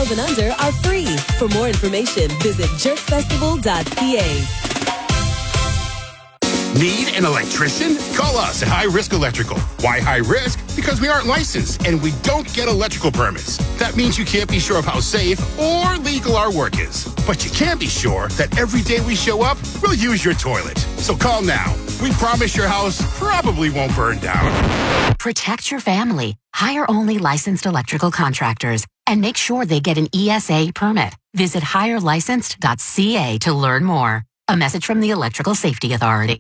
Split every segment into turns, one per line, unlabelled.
12 and under are free. For more information, visit jerkfestival.ca.
Need an electrician? Call us at High Risk Electrical. Why high risk? Because we aren't licensed and we don't get electrical permits. That means you can't be sure of how safe or legal our work is. But you can be sure that every day we show up, we'll use your toilet. So call now. We promise your house probably won't burn down.
Protect your family. Hire only licensed electrical contractors and make sure they get an ESA permit. Visit hirelicensed.ca to learn more. A message from the Electrical Safety Authority.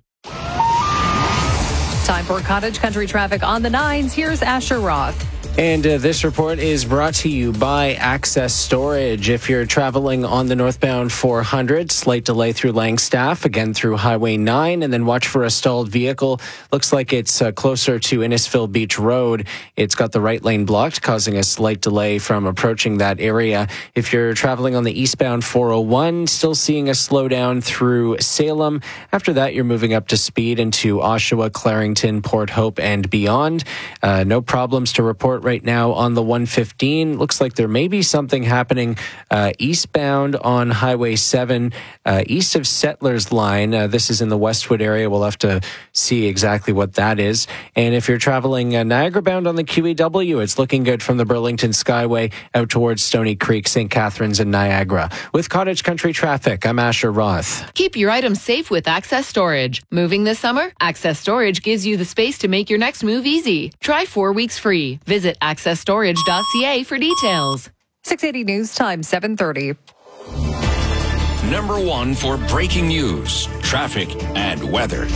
Time for Cottage Country traffic on the 9s. Here's Asher Roth.
And this report is brought to you by Access Storage. If you're traveling on the northbound 400, slight delay through Langstaff, again through Highway 9, and then watch for a stalled vehicle. Looks like it's closer to Innisfil Beach Road. It's got the right lane blocked, causing a slight delay from approaching that area. If you're traveling on the eastbound 401, still seeing a slowdown through Salem. After that, you're moving up to speed into Oshawa, Clarington, Port Hope, and beyond. No problems to report right now on the 115. Looks like there may be something happening eastbound on Highway 7, east of Settlers Line. This is in the Westwood area. We'll have to see exactly what that is. And if you're traveling Niagara bound on the QEW, it's looking good from the Burlington Skyway out towards Stony Creek, St. Catharines, and Niagara. With Cottage Country traffic, I'm Asher Roth.
Keep your items safe with Access Storage. Moving this summer? Access Storage gives you the space to make your next move easy. Try 4 weeks free. Visit accessstorage.ca for details. 680 News Time, 7:30.
Number 1 for breaking news, traffic, and weather.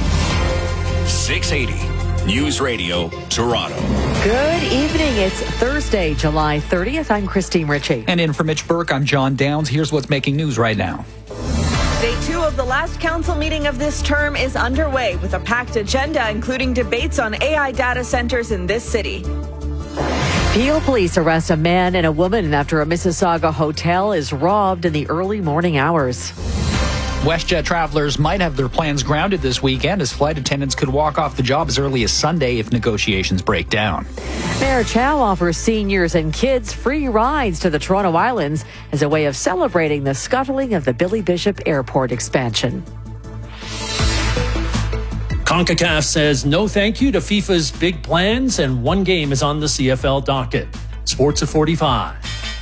680 News Radio, Toronto.
Good evening. It's Thursday, July 30th. I'm Christine Ritchie.
And in for Mitch Burke, I'm John Downs. Here's what's making news right now.
Day 2 of the last council meeting of this term is underway with a packed agenda, including debates on AI data centers in this city.
Peel police arrest a man and a woman after a Mississauga hotel is robbed in the early morning hours.
WestJet travelers might have their plans grounded this weekend as flight attendants could walk off the job as early as Sunday if negotiations break down.
Mayor Chow offers seniors and kids free rides to the Toronto Islands as a way of celebrating the scuttling of the Billy Bishop Airport expansion.
CONCACAF says no thank you to FIFA's big plans, and one game is on the CFL docket. Sports at 45.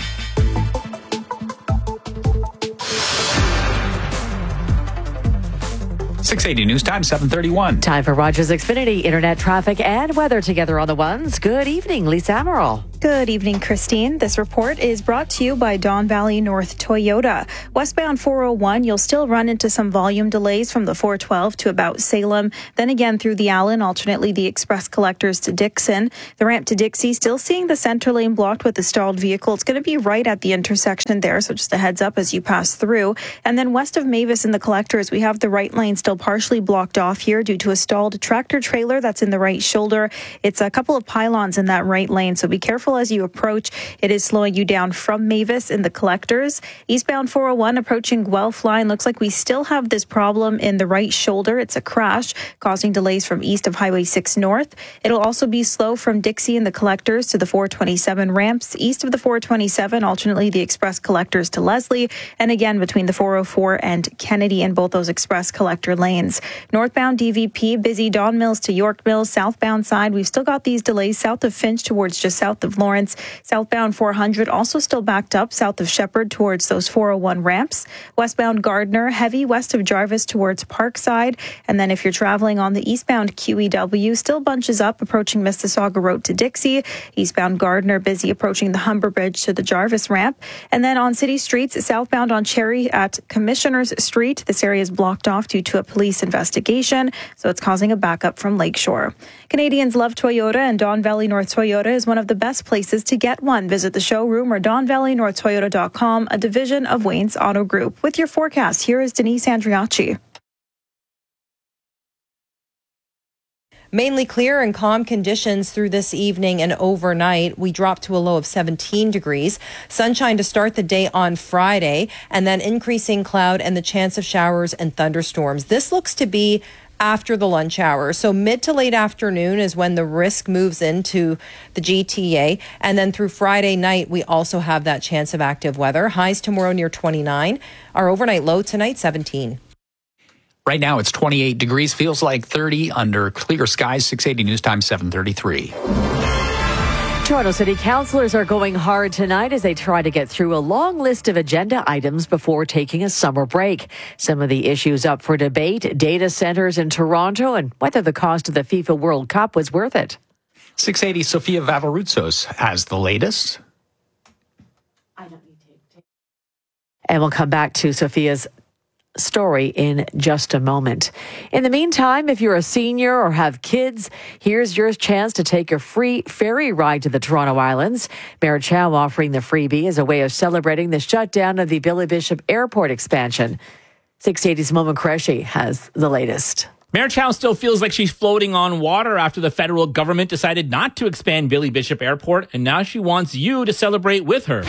.680 News Time, 7:31.
Time for Rogers Xfinity Internet traffic and weather together on the ones. Good evening, Lisa Amaral.
Good evening, Christine. This report is brought to you by Don Valley North Toyota. Westbound 401, you'll still run into some volume delays from the 412 to about Salem. Then again through the Allen, alternately the express collectors to Dixon. The ramp to Dixie, still seeing the center lane blocked with the stalled vehicle. It's going to be right at the intersection there, so just a heads up as you pass through. And then west of Mavis in the collectors, we have the right lane still partially blocked off here due to a stalled tractor trailer that's in the right shoulder. It's a couple of pylons in that right lane, so be careful as you approach. It is slowing you down from Mavis in the collectors. Eastbound 401 approaching Guelph line. Looks like we still have this problem in the right shoulder. It's a crash causing delays from east of Highway 6 North. It'll also be slow from Dixie in the collectors to the 427 ramps. East of the 427, alternately the express collectors to Leslie. And again between the 404 and Kennedy in both those express collector lanes. Northbound DVP, busy Don Mills to York Mills. Southbound side, we've still got these delays south of Finch towards just south of Lawrence. Southbound 400 also still backed up south of Shepherd towards those 401 ramps. Westbound Gardner, heavy west of Jarvis towards Parkside. And then if you're traveling on the eastbound QEW, still bunches up approaching Mississauga Road to Dixie. Eastbound Gardner, busy approaching the Humber Bridge to the Jarvis ramp. And then on city streets, southbound on Cherry at Commissioners Street. This area is blocked off due to a police investigation, so it's causing a backup from Lakeshore. Canadians love Toyota, and Don Valley North Toyota is one of the best places to get one. Visit the showroom or DonValleyNorthToyota.com, a division of Wayne's Auto Group. With your forecast, here is Denise Andriacci.
Mainly clear and calm conditions through this evening and overnight. We drop to a low of 17 degrees. Sunshine to start the day on Friday, and then increasing cloud and the chance of showers and thunderstorms. This looks to be after the lunch hour. So mid to late afternoon is when the risk moves into the GTA. And then through Friday night, we also have that chance of active weather. Highs tomorrow near 29. Our overnight low tonight, 17.
Right now it's 28 degrees, feels like 30 under clear skies. 680 News Time, 7:33.
Toronto City Councillors are going hard tonight as they try to get through a long list of agenda items before taking a summer break. Some of the issues up for debate, data centres in Toronto and whether the cost of the FIFA World Cup was worth it.
680 Sofia Vavaroutsos has the latest.
And we'll come back to Sophia's story in just a moment. In the meantime, if you're a senior or have kids, here's your chance to take a free ferry ride to the Toronto Islands. Mayor Chow offering the freebie as a way of celebrating the shutdown of the Billy Bishop Airport expansion. 680's Momin Qureshi has the latest.
Mayor Chow still feels like she's floating on water after the federal government decided not to expand Billy Bishop Airport, and now she wants you to celebrate with her.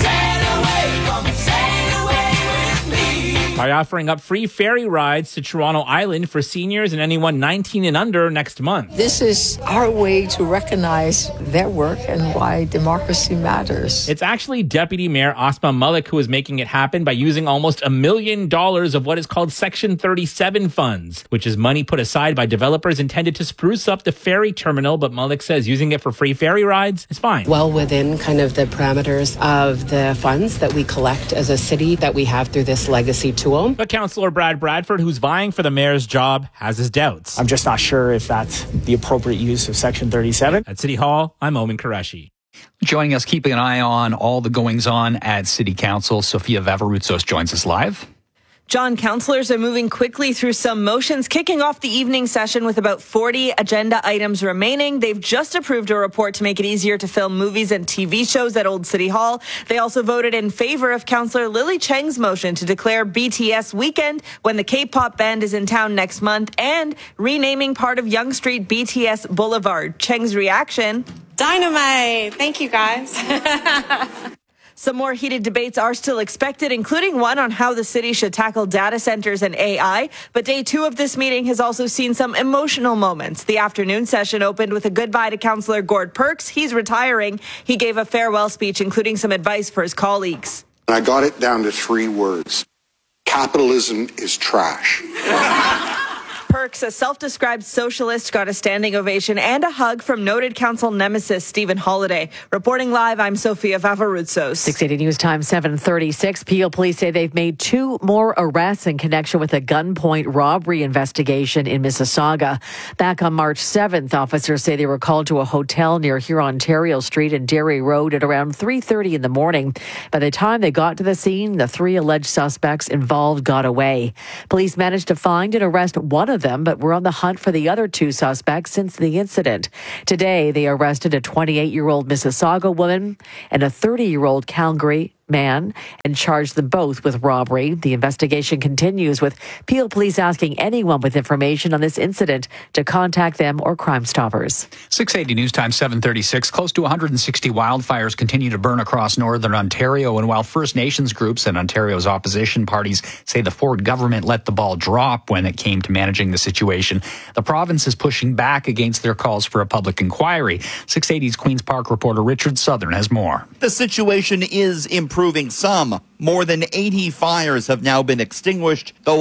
By offering up free ferry rides to Toronto Island for seniors and anyone 19 and under next month.
This is our way to recognize their work and why democracy matters.
It's actually Deputy Mayor Asma Malik who is making it happen by using almost $1 million of what is called Section 37 funds, which is money put aside by developers intended to spruce up the ferry terminal, but Malik says using it for free ferry rides is fine.
Well within kind of the parameters of the funds that we collect as a city that we have through this legacy tool.
But Councillor Brad Bradford, who's vying for the mayor's job, has his doubts.
I'm just not sure if that's the appropriate use of Section 37.
At City Hall, I'm Momin Qureshi.
Joining us, keeping an eye on all the goings-on at City Council, Sofia Vavaroutsos joins us live.
John, councillors are moving quickly through some motions, kicking off the evening session with about 40 agenda items remaining. They've just approved a report to make it easier to film movies and TV shows at Old City Hall. They also voted in favor of Councillor Lily Cheng's motion to declare BTS Weekend when the K-pop band is in town next month and renaming part of Yonge Street BTS Boulevard. Cheng's reaction:
Dynamite! Thank you, guys.
Some more heated debates are still expected, including one on how the city should tackle data centers and AI. But day 2 of this meeting has also seen some emotional moments. The afternoon session opened with a goodbye to Councillor Gord Perks. He's retiring. He gave a farewell speech, including some advice for his colleagues.
I got it down to 3 words. Capitalism is trash.
Perks, a self-described socialist, got a standing ovation and a hug from noted council nemesis Stephen Holiday. Reporting live, I'm Sofia Vavaroutsos.
680 News Time, 7:36. Peel police say they've made 2 more arrests in connection with a gunpoint robbery investigation in Mississauga. Back on March 7th, officers say they were called to a hotel near Hurontario Street and Derry Road at around 3:30 in the morning. By the time they got to the scene, the 3 alleged suspects involved got away. Police managed to find and arrest one of them, but were on the hunt for the other 2 suspects since the incident. Today, they arrested a 28-year-old Mississauga woman and a 30-year-old Calgary man and charged them both with robbery. The investigation continues, with Peel Police asking anyone with information on this incident to contact them or Crime Stoppers.
680 News Time, 7:36. Close to 160 wildfires continue to burn across northern Ontario, and while First Nations groups and Ontario's opposition parties say the Ford government let the ball drop when it came to managing the situation, the province is pushing back against their calls for a public inquiry. 680's Queen's Park reporter Richard Southern has more.
The situation is improving some. More than 80 fires have now been extinguished, though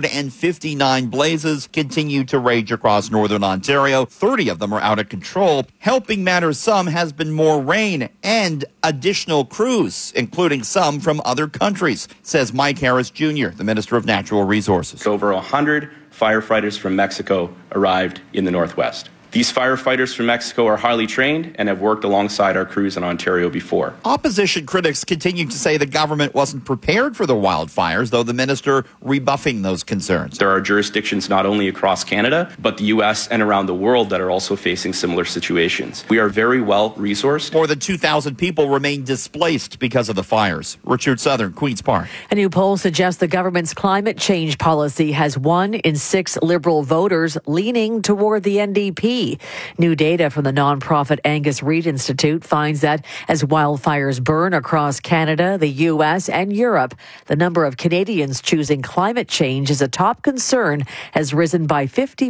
159 blazes continue to rage across northern Ontario. 30 of them are out of control. Helping matters some has been more rain and additional crews, including some from other countries, says Mike Harris Jr., the Minister of Natural Resources.
Over 100 firefighters from Mexico arrived in the Northwest. These firefighters from Mexico are highly trained and have worked alongside our crews in Ontario before.
Opposition critics continue to say the government wasn't prepared for the wildfires, though the minister rebuffing those concerns.
There are jurisdictions not only across Canada, but the U.S. and around the world that are also facing similar situations. We are very well resourced.
More than 2,000 people remain displaced because of the fires. Richard Southern, Queen's Park.
A new poll suggests the government's climate change policy has 1 in 6 Liberal voters leaning toward the NDP. key. New data from the nonprofit Angus Reid Institute finds that as wildfires burn across Canada, the U.S. and Europe, the number of Canadians choosing climate change as a top concern has risen by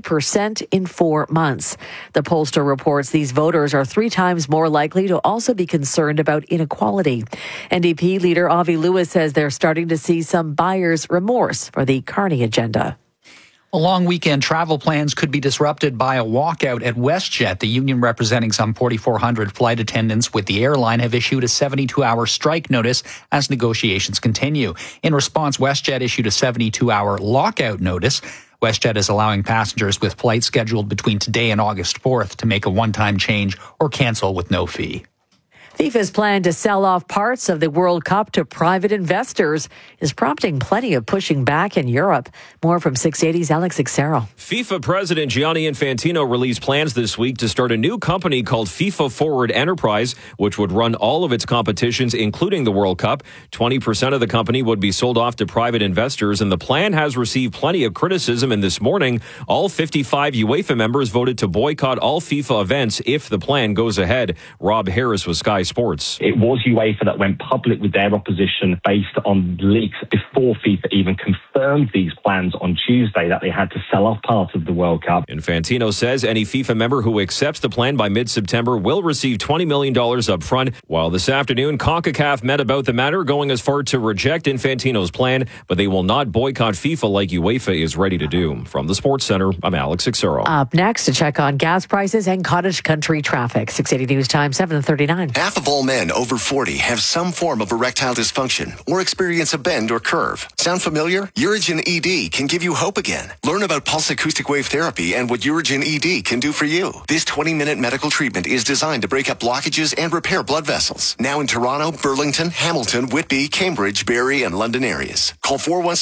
50% in 4 months. The pollster reports these voters are 3 times more likely to also be concerned about inequality. NDP leader Avi Lewis says they're starting to see some buyer's remorse for the Carney agenda.
Long weekend travel plans could be disrupted by a walkout at WestJet. The union representing some 4,400 flight attendants with the airline have issued a 72-hour strike notice as negotiations continue. In response, WestJet issued a 72-hour lockout notice. WestJet is allowing passengers with flights scheduled between today and August 4th to make a one-time change or cancel with no fee.
FIFA's plan to sell off parts of the World Cup to private investors is prompting plenty of pushing back in Europe. More from 680's Alex Ixero.
FIFA President Gianni Infantino released plans this week to start a new company called FIFA Forward Enterprise, which would run all of its competitions, including the World Cup. 20% of the company would be sold off to private investors, and the plan has received plenty of criticism. And this morning, all 55 UEFA members voted to boycott all FIFA events if the plan goes ahead. Rob Harris with Sky Sports.
It was UEFA that went public with their opposition based on leaks before FIFA even confirmed these plans on Tuesday that they had to sell off part of the World Cup.
Infantino says any FIFA member who accepts the plan by mid-September will receive $20 million up front. While this afternoon, CONCACAF met about the matter, going as far to reject Infantino's plan, but they will not boycott FIFA like UEFA is ready to do. From the Sports Center, I'm Alex Ixero.
Up next, to check on gas prices and cottage country traffic. 680 News Time, 7:39.
Half of all men over 40 have some form of erectile dysfunction or experience a bend or curve. Sound familiar? Urigen ED can give you hope again. Learn about pulse acoustic wave therapy and what Urigen ED can do for you. This 20-minute medical treatment is designed to break up blockages and repair blood vessels. Now in Toronto, Burlington, Hamilton, Whitby, Cambridge, Barrie, and London areas. Call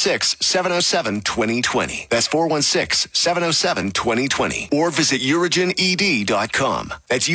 416-707-2020. That's 416-707-2020. Or visit UrigenED.com. That's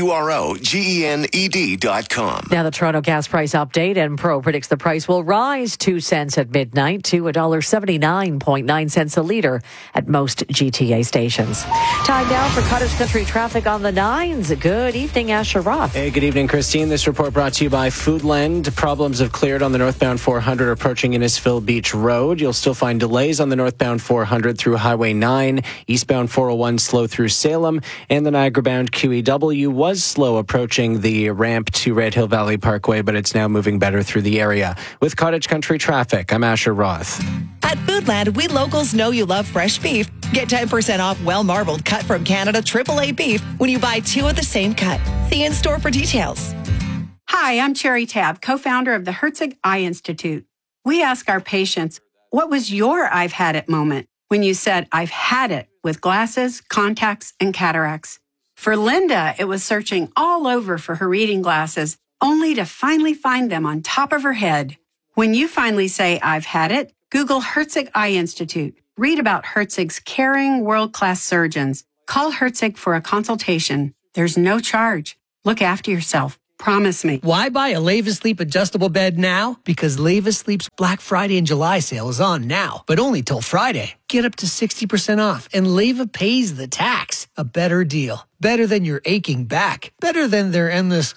UROGENED.com.
Now the Toronto gas price update, and Pro predicts the price will rise 2 cents at midnight to $1.79.9 a litre at most GTA stations. Time now for cottage country traffic on the 9s. Good evening, Asher Roth.
Hey, good evening, Christine. This report brought to you by Foodland. Problems have cleared on the northbound 400 approaching Innisfil Beach Road. You'll still find delays on the northbound 400 through Highway 9. Eastbound 401 slow through Salem, and the Niagara-bound QEW was slow approaching the ramp to Red Hill Valley Parkway, but it's now moving better through the area. With cottage country traffic, I'm Asher Roth.
At Foodland, we locals know you love fresh beef. Get 10% off well-marbled cut from Canada AAA beef when you buy 2 of the same cut. See you in store for details.
Hi, I'm Cherry Tab, co-founder of the Herzig Eye Institute. We ask our patients, what was your I've had it moment when you said, I've had it with glasses, contacts, and cataracts? For Linda, it was searching all over for her reading glasses, only to finally find them on top of her head. When you finally say, I've had it, Google Herzig Eye Institute. Read about Herzig's caring, world-class surgeons. Call Herzig for a consultation. There's no charge. Look after yourself. Promise me.
Why buy a Leva Sleep adjustable bed now? Because Leva Sleep's Black Friday and July sale is on now, but only till Friday. Get up to 60% off, and Leva pays the tax. A better deal. Better than your aching back. Better than their endless...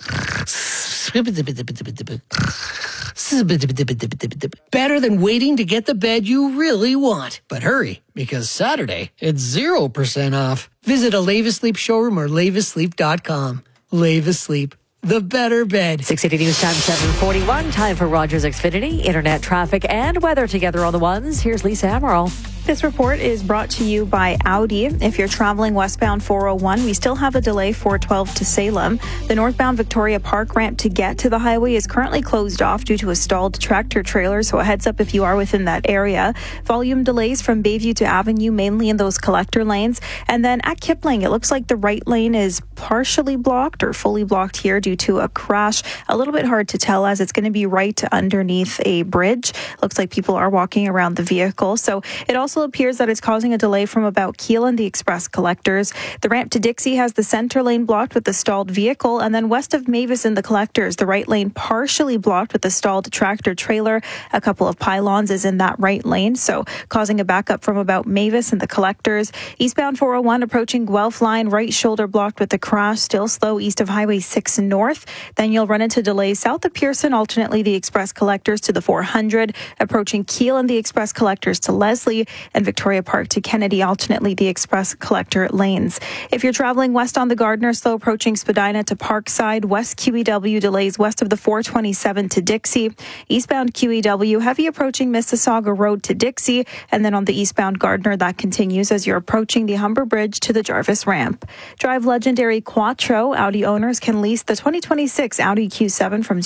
Better than waiting to get the bed you really want. But hurry, because Saturday, it's 0% off. Visit a Leva Sleep showroom or levasleep.com. Leva Sleep. The better bed.
680 News Time, 7:41. Time for Rogers Xfinity. Internet traffic and weather together on the ones. Here's Lisa Amaral.
This report is brought to you by Audi. If you're traveling westbound 401, we still have a delay 412 to Salem. The northbound Victoria Park ramp to get to the highway is currently closed off due to a stalled tractor trailer, so a heads up if you are within that area. Volume delays from Bayview to Avenue, mainly in those collector lanes. And then at Kipling, it looks like the right lane is partially blocked or fully blocked here due to a crash. A little bit hard to tell as it's going to be right underneath a bridge. Looks like people are walking around the vehicle. So it also also appears that it's causing a delay from about Kiel and the Express Collectors. The ramp to Dixie has the center lane blocked with the stalled vehicle, and then west of Mavis and the Collectors, the right lane partially blocked with the stalled tractor trailer. A couple of pylons is in that right lane, so causing a backup from about Mavis and the Collectors. Eastbound 401 approaching Guelph line, right shoulder blocked with the crash, still slow east of Highway 6 North. Then you'll run into delays south of Pearson, alternately the Express Collectors to the 400, approaching Kiel and the Express Collectors to Leslie, and Victoria Park to Kennedy, alternately the Express Collector lanes. If you're traveling west on the Gardner, slow approaching Spadina to Parkside, west QEW delays west of the 427 to Dixie. Eastbound QEW heavy approaching Mississauga Road to Dixie, and then on the eastbound Gardner that continues as you're approaching the Humber Bridge to the Jarvis ramp. Drive legendary Quattro. Audi owners can lease the 2026 Audi Q7 from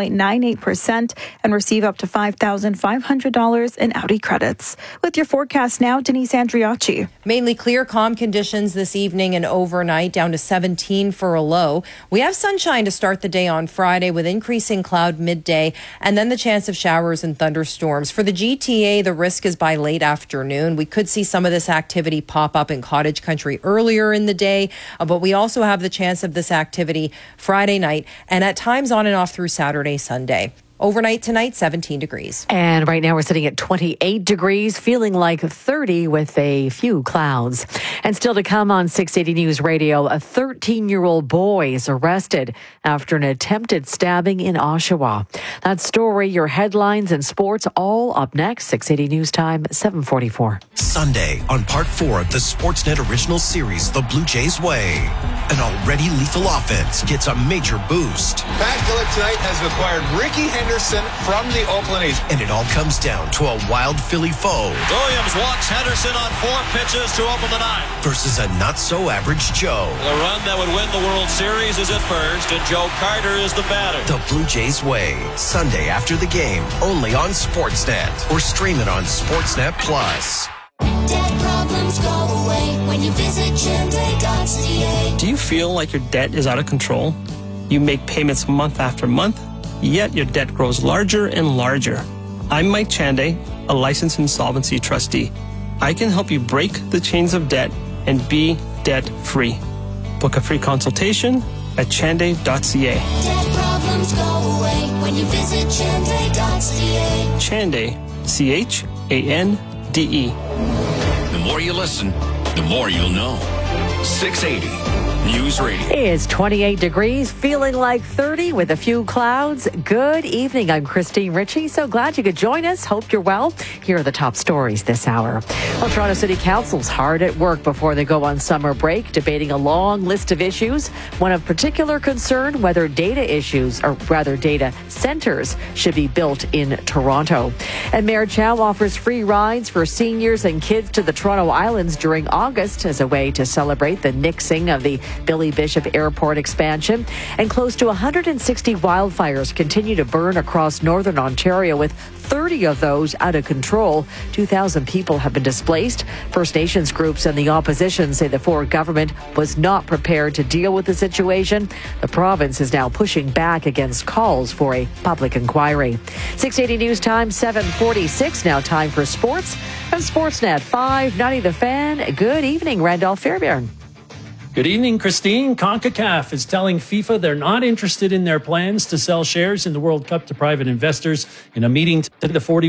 0.98% and receive up to $5,500 in Audi credits. With your forecast now, Denise Andriacci.
Mainly clear, calm conditions this evening and overnight, down to 17 for a low. We have sunshine to start the day on Friday with increasing cloud midday and then the chance of showers and thunderstorms. For the GTA, the risk is by late afternoon. We could see some of this activity pop up in cottage country earlier in the day, but we also have the chance of this activity Friday night and at times on and off through Saturday, Sunday. Overnight tonight, 17 degrees.
And right now we're sitting at 28 degrees, feeling like 30 with a few clouds. And still to come on 680 News Radio, a 13-year-old boy is arrested after an attempted stabbing in Oshawa. That story, your headlines and sports, all up next. 680 News Time, 7:44.
Sunday on part 4 of the Sportsnet original series, The Blue Jays Way. An already lethal offense gets a major boost.
Pat Gillett tonight has acquired Ricky Henderson from the Oakland A's.
And it all comes down to a wild Philly foe.
Williams walks Henderson on 4 pitches to open the 9th.
Versus a not-so-average Joe.
The run that would win the World Series is at first, and Joe Carter is the batter.
The Blue Jays Way. Sunday after the game, only on Sportsnet. Or stream it on Sportsnet Plus.
Debt problems go away when you visit Chande.ca.
Do you feel like your debt is out of control? You make payments month after month, yet your debt grows larger and larger. I'm Mike Chande, a licensed insolvency trustee. I can help you break the chains of debt and be debt-free. Book a free consultation at Chande.ca.
Debt problems go away when you visit Chande.ca.
Chande, C-H-A-N-D-E.
The more you listen, the more you'll know. 680 News Radio.
It's 28 degrees, feeling like 30 with a few clouds. Good evening. I'm Christine Ritchie. So glad you could join us. Hope you're well. Here are the top stories this hour. Well, Toronto City Council's hard at work before they go on summer break, debating a long list of issues. One of particular concern, whether data centers should be built in Toronto. And Mayor Chow offers free rides for seniors and kids to the Toronto Islands during August as a way to celebrate the nixing of the Billy Bishop Airport expansion. And close to 160 wildfires continue to burn across northern Ontario, with 30 of those out of control. 2,000 people have been displaced. First Nations groups and the opposition say the Ford government was not prepared to deal with the situation. The province is now pushing back against calls for a public inquiry. 680 News Time, 7:46. Now time for sports. From Sportsnet 590 The Fan. Good evening, Randolph Fairbairn.
Good evening, Christine. CONCACAF is telling FIFA they're not interested in their plans to sell shares in the World Cup to private investors. In a meeting today, the 40